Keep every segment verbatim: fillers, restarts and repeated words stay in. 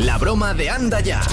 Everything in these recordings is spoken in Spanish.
La broma de Anda Ya.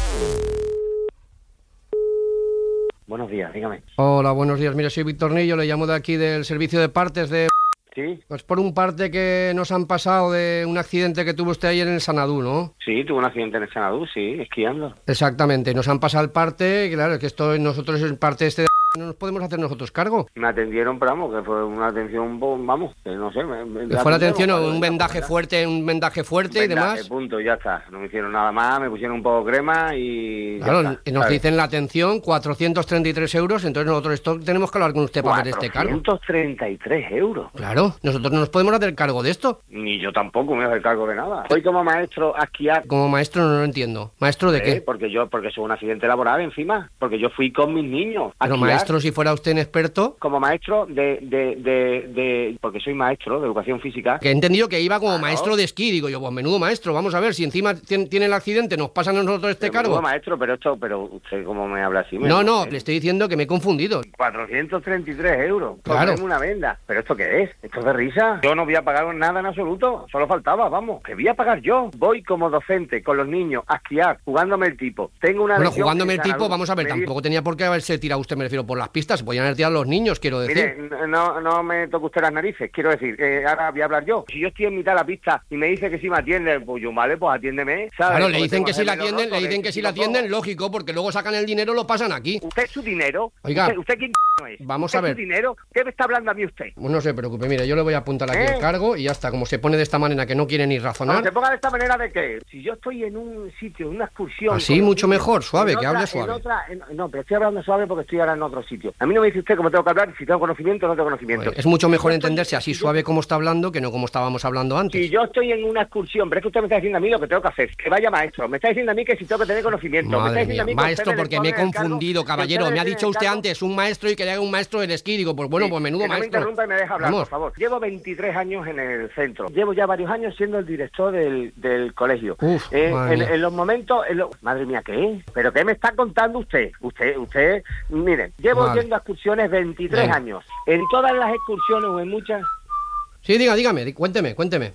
Buenos días, dígame. Hola, buenos días. Mire, soy Víctor Nillo, le llamo de aquí del servicio de partes de... ¿Sí? Pues por un parte que nos han pasado de un accidente que tuvo usted ayer en el Sanadú, ¿no? Sí, tuve un accidente en el Sanadú, sí, esquiando. Exactamente, nos han pasado el parte, claro, que esto nosotros el parte este de... no nos podemos hacer nosotros cargo. Me atendieron, pero vamos, que fue una atención, vamos, que no sé. Me, me, ¿Que fue la atención o un vendaje vendaje fuerte, un vendaje fuerte vendaje, y demás? punto, ya está. No me hicieron nada más, me pusieron un poco crema y... Claro, ya está, nos ¿sabes? dicen la atención cuatrocientos treinta y tres euros, entonces nosotros esto tenemos que hablar con usted para ver este cargo. cuatrocientos treinta y tres euros. Claro, nosotros no nos podemos hacer cargo de esto. Ni yo tampoco me voy a hacer cargo de nada. Soy como maestro a esquiar. Como maestro no lo entiendo. ¿Maestro de ¿Eh? qué? Porque yo, porque soy un accidente laboral encima. Porque yo fui con mis niños a Pero esquiar. maestro, si fuera usted experto... Como maestro de, de, de, de... Porque soy maestro de educación física. Que he entendido que iba como Claro. maestro de esquí. Digo yo, pues menudo maestro, vamos a ver, si encima tien- tiene el accidente, nos pasan a nosotros este Pero, cargo. menudo maestro, pero esto... Pero usted cómo me habla así. No, no, ¿eh? le estoy diciendo que me he confundido. cuatrocientos treinta y tres euros. Por Claro. ponerme una venda. ¿Pero esto qué es? ¿Esto es de risa? Yo no voy a pagar nada en absoluto. Solo faltaba, vamos. ¿Qué voy a pagar yo? Voy como docente con los niños a esquiar, jugándome el tipo. Tengo una... Bueno, lesión jugándome en el tipo, Sanadú. vamos a ver, Me di- tampoco tenía por qué haberse tirado usted, me refiero, por las pistas. Se podían haber tirado los niños, quiero decir. Mire, no, no me toque usted las narices, quiero decir, eh, ahora voy a hablar yo. Si yo estoy en mitad de la pista y me dice que si me atiende, pues yo, vale, pues atiéndeme, ¿sabes? Claro, le Porque dicen tengo que si la hacerme los atienden, le rocos, dicen de que si la chico atienden, todo. lógico, porque luego sacan el dinero y lo pasan aquí. ¿Usted es su dinero? Oiga. ¿Usted, usted quién es? Vamos ¿Usted a ver. es su dinero? ¿Qué me está hablando a mí usted? Pues no se preocupe, mire, yo le voy a apuntar aquí ¿Eh? el cargo y ya está. Como se pone de esta manera que no quiere ni No, razonar. se ponga de esta manera de que si yo estoy en un sitio, en una excursión... Así, con los mucho niños, mejor, suave, en que otra- hable en suave. otra- en- no, pero estoy hablando suave porque estoy ahora en otro sitio. A mí no me dice usted cómo tengo que hablar, si tengo conocimiento o no tengo conocimiento. Bueno, es mucho Si mejor yo estoy- entenderse así si yo- suave como está hablando que no como estábamos hablando antes. Si yo estoy en una excursión, pero es que usted me está diciendo a mí lo que tengo que hacer, que vaya maestro, me está diciendo a mí que si tengo que tener conocimiento, me está Madre diciendo mía, a mí que maestro, usted le porque me he pone el cargo, confundido, que caballero. usted Me ha le dicho tiene el usted cargo. antes un maestro y que le haga un maestro del esquí. Digo, pues bueno, Sí, pues menudo que no me maestro. interrumpa y me deja hablar, Vamos. por favor. Llevo veintitrés años en el centro. Llevo ya varios años siendo el director del, del colegio. Uf, Eh, madre en, mía. en los momentos... en lo- Madre mía, ¿qué? ¿Pero qué me está contando usted? Usted, usted... Miren, llevo Vale. yendo a excursiones veintitrés Venga. años. En todas las excursiones o en muchas... Sí, diga, dígame, di- cuénteme, cuénteme.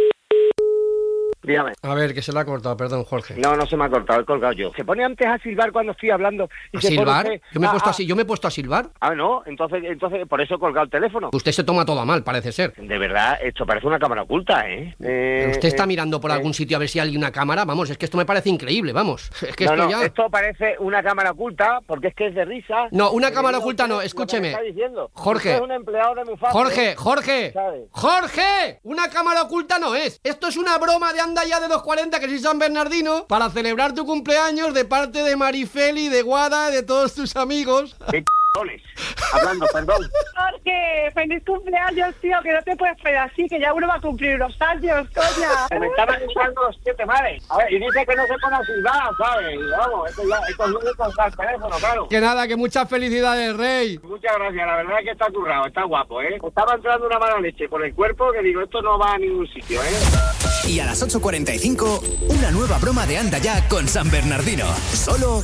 Dígame. A ver, que se la ha cortado, perdón, Jorge. No, no se me ha cortado, he colgado yo. Se pone antes a silbar cuando estoy hablando. Y ¿A se pone silbar? usted- Yo me he Ah, puesto ah, así, yo me he puesto a silbar. Ah, no, entonces, entonces por eso he colgado el teléfono. Usted se toma todo a mal, parece ser. De verdad, esto parece una cámara oculta, ¿eh? Eh, Pero usted está eh, mirando por eh, algún sitio a ver si hay una cámara. Vamos, es que esto me parece increíble, vamos. Es que no, esto no, ya... esto parece una cámara oculta porque es que es de risa. No, una Porque cámara diga oculta usted no, lo que me escúcheme. está diciendo. Jorge. Usted es un empleado de Mufasa. Jorge, ¿eh? Jorge, ¿Sabe? Jorge, una cámara oculta no es. Esto es una broma de Anda Ya de dos cuarenta, que soy San Bernardino, para celebrar tu cumpleaños de parte de Marifeli, de Guada y de todos tus amigos. ¿Qué c***ones? Hablando, perdón. Jorge, feliz cumpleaños, tío, que no te puedes esperar así, que ya uno va a cumplir unos años, coña. Se me estaban diciendo los siete males. A ver, y dice que no se pone a silbar, ¿sabes? Y vamos, esto ya, esto es un con el teléfono, claro. Que nada, que muchas felicidades, Rey. Muchas gracias, la verdad es que está currado, está guapo, ¿eh? Estaba entrando una mala leche por el cuerpo que digo, esto no va a ningún sitio, ¿eh? Y a las ocho cuarenta y cinco, una nueva broma de Anda Ya con San Bernardino. Solo